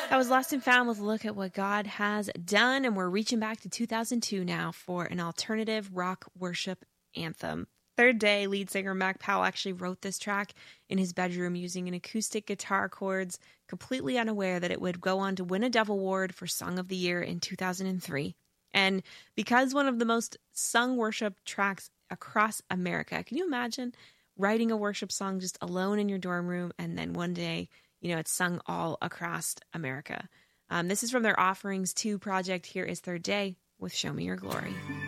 That was Lost and Found with a look at what God has done, and we're reaching back to 2002 now for an alternative rock worship anthem. Third Day lead singer Mac Powell actually wrote this track in his bedroom using an acoustic guitar chords, completely unaware that it would go on to win a Dove Award for Song of the Year in 2003. And because one of the most sung worship tracks across America, can you imagine writing a worship song just alone in your dorm room, and then one day, it's sung all across America? This is from their Offerings 2 project. Here is Third Day with Show Me Your Glory.